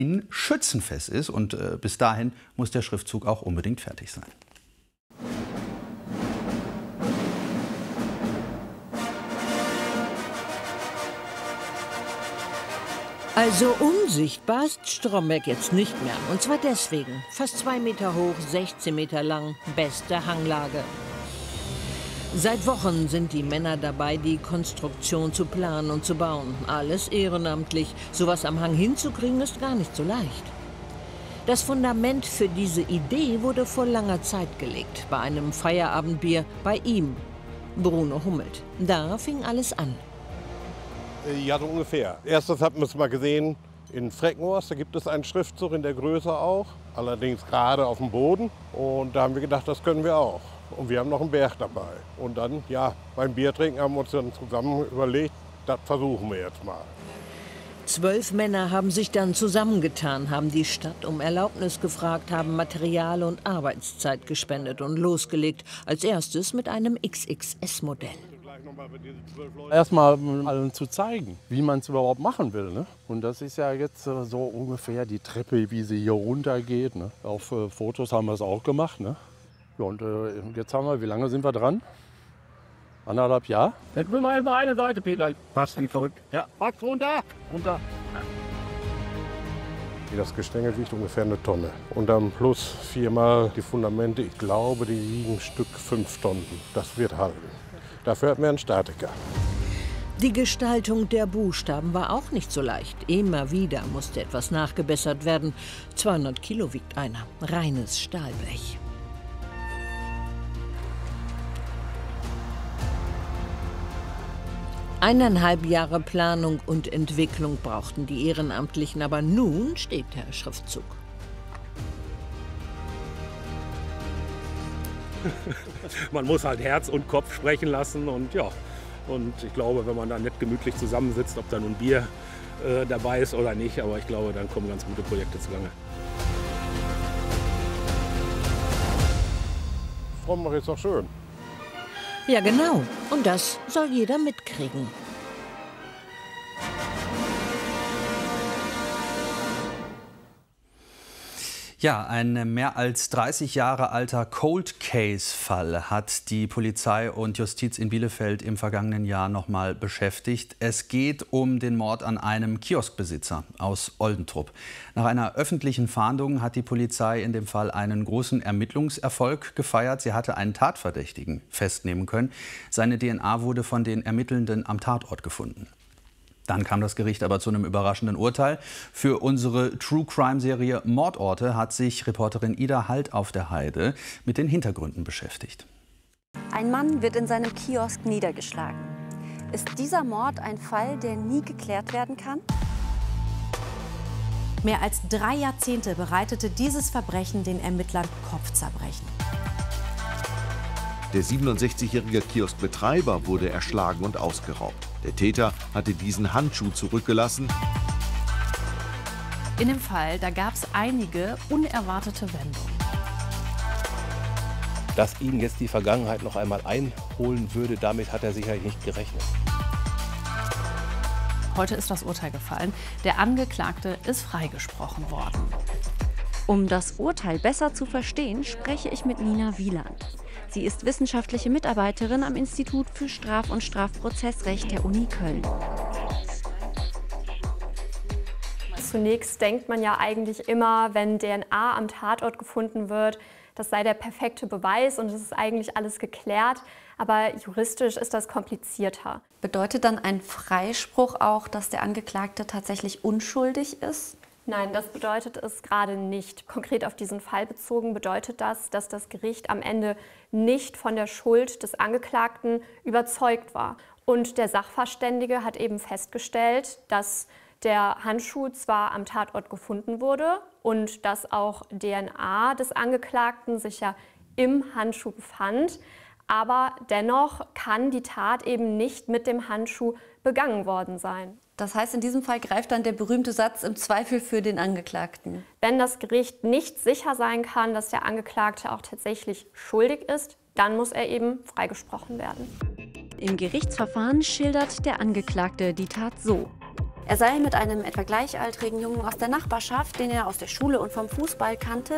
schützenfest ist. Und bis dahin muss der Schriftzug auch unbedingt fertig sein. Also unsichtbar ist Stromberg jetzt nicht mehr. Und zwar deswegen. Fast 2 Meter hoch, 16 Meter lang, beste Hanglage. Seit Wochen sind die Männer dabei, die Konstruktion zu planen und zu bauen. Alles ehrenamtlich. Sowas am Hang hinzukriegen ist gar nicht so leicht. Das Fundament für diese Idee wurde vor langer Zeit gelegt. Bei einem Feierabendbier bei ihm, Bruno Hummelt. Da fing alles an. Ja, so ungefähr. Erstes hatten wir es mal gesehen in Freckenhorst. Da gibt es einen Schriftzug in der Größe auch, allerdings gerade auf dem Boden. Und da haben wir gedacht, das können wir auch. Und wir haben noch einen Berg dabei. Und dann, ja, beim Biertrinken haben wir uns dann zusammen überlegt, das versuchen wir jetzt mal. 12 Männer haben sich dann zusammengetan, haben die Stadt um Erlaubnis gefragt, haben Material und Arbeitszeit gespendet und losgelegt. Als erstes mit einem XXS-Modell. Erstmal allen zu zeigen, wie man es überhaupt machen will. Ne? Und das ist ja jetzt so ungefähr die Treppe, wie sie hier runter geht. Ne? Auf Fotos haben wir es auch gemacht. Ne? Ja, und jetzt haben wir, wie lange sind wir dran? 1,5 Jahre? Jetzt will man mal eine Seite, Peter. Was denn verrückt? Ja, Max, runter! Runter! Das Gestänge wiegt ungefähr 1 Tonne. Und dann plus 4-mal die Fundamente, ich glaube, die wiegen Stück 5 Tonnen. Das wird halten. Dafür hat man einen Statiker. Die Gestaltung der Buchstaben war auch nicht so leicht. Immer wieder musste etwas nachgebessert werden. 200 Kilo wiegt einer. Reines Stahlblech. Eineinhalb Jahre Planung und Entwicklung brauchten die Ehrenamtlichen, aber nun steht der Schriftzug. Man muss halt Herz und Kopf sprechen lassen und ja. Und ich glaube, wenn man da nett gemütlich zusammensitzt, ob da nun Bier dabei ist oder nicht, aber ich glaube, dann kommen ganz gute Projekte zugange. Frommach ist doch schön. Ja, genau. Und das soll jeder mitkriegen. Ja, ein mehr als 30 Jahre alter Cold-Case-Fall hat die Polizei und Justiz in Bielefeld im vergangenen Jahr noch mal beschäftigt. Es geht um den Mord an einem Kioskbesitzer aus Oldentrup. Nach einer öffentlichen Fahndung hat die Polizei in dem Fall einen großen Ermittlungserfolg gefeiert. Sie hatte einen Tatverdächtigen festnehmen können. Seine DNA wurde von den Ermittelnden am Tatort gefunden. Dann kam das Gericht aber zu einem überraschenden Urteil. Für unsere True-Crime-Serie Mordorte hat sich Reporterin Ida Halt auf der Heide mit den Hintergründen beschäftigt. Ein Mann wird in seinem Kiosk niedergeschlagen. Ist dieser Mord ein Fall, der nie geklärt werden kann? Mehr als 3 Jahrzehnte bereitete dieses Verbrechen den Ermittlern Kopfzerbrechen. Der 67-jährige Kioskbetreiber wurde erschlagen und ausgeraubt. Der Täter hatte diesen Handschuh zurückgelassen. In dem Fall, da gab es einige unerwartete Wendungen. Dass ihn jetzt die Vergangenheit noch einmal einholen würde, damit hat er sicherlich nicht gerechnet. Heute ist das Urteil gefallen. Der Angeklagte ist freigesprochen worden. Um das Urteil besser zu verstehen, spreche ich mit Nina Wieland. Sie ist wissenschaftliche Mitarbeiterin am Institut für Straf- und Strafprozessrecht der Uni Köln. Zunächst denkt man ja eigentlich immer, wenn DNA am Tatort gefunden wird, das sei der perfekte Beweis und es ist eigentlich alles geklärt. Aber juristisch ist das komplizierter. Bedeutet dann ein Freispruch auch, dass der Angeklagte tatsächlich unschuldig ist? Nein, das bedeutet es gerade nicht. Konkret auf diesen Fall bezogen bedeutet das, dass das Gericht am Ende nicht von der Schuld des Angeklagten überzeugt war. Und der Sachverständige hat eben festgestellt, dass der Handschuh zwar am Tatort gefunden wurde und dass auch DNA des Angeklagten sich ja im Handschuh befand, aber dennoch kann die Tat eben nicht mit dem Handschuh begangen worden sein. Das heißt, in diesem Fall greift dann der berühmte Satz im Zweifel für den Angeklagten. Wenn das Gericht nicht sicher sein kann, dass der Angeklagte auch tatsächlich schuldig ist, dann muss er eben freigesprochen werden. Im Gerichtsverfahren schildert der Angeklagte die Tat so. Er sei mit einem etwa gleichaltrigen Jungen aus der Nachbarschaft, den er aus der Schule und vom Fußball kannte,